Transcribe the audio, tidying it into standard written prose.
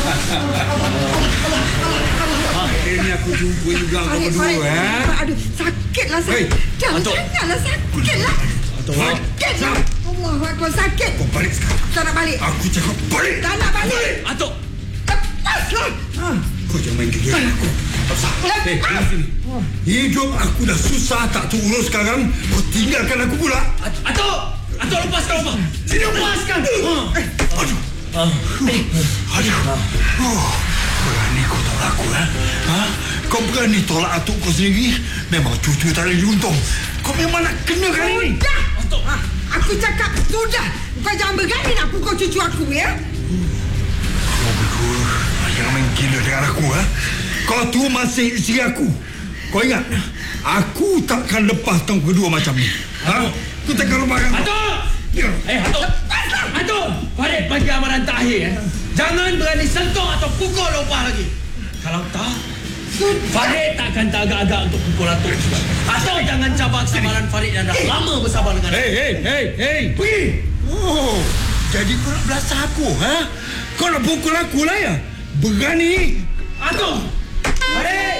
Akhirnya aku jumpa juga kau berdua. Aduh, sakitlah saya. Janganlah sakitlah. Sakitlah. Allah, sakit. Kau balik sekarang. Tak nak balik. Aku cakap balik. Tak nak balik. Atuk. Lepaslah. Kau jangan main gila aku. Lepas. Hidup aku dah susah tak terurus sekarang. Kau tinggalkan aku pula. Atuk! Atuk lepaskan Omar. Lepaskan. Aduh. Berani kau tolak aku, Kau berani tolak atuk kau sendiri? Memang cucu tak ada diuntung. Kau memang nak kena kali ini. Sudah. Aku cakap sudah. Kau jangan berani nak pukul cucu aku, ya? Kau berdua jangan main gila dengan aku, Kau tu masih isteri aku. Kau ingat, aku takkan lepas tahun kedua macam ni. Aku takkan lepaskan kau. Atuk! Ya. Atuk! Atuk! Farid bagi amaran terakhir. Jangan berani sentuh atau pukul Opah lagi. Kalau tak, Farid takkan agak-agak untuk pukul Atuk juga. Atuk jangan cabar kesabaran Farid yang dah lama bersabar dengan Atuk. Hei, pergi. Oh, jadi kau nak belasah aku, Kau nak pukul aku lah, ya? Berani. Atuk! Farid!